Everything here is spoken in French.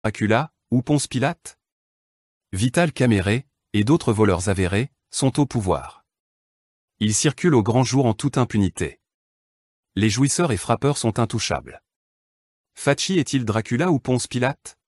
Dracula, ou Ponce Pilate? Vital Caméré, et d'autres voleurs avérés, sont au pouvoir. Ils circulent au grand jour en toute impunité. Les jouisseurs et frappeurs sont intouchables. Facci est-il Dracula ou Ponce Pilate?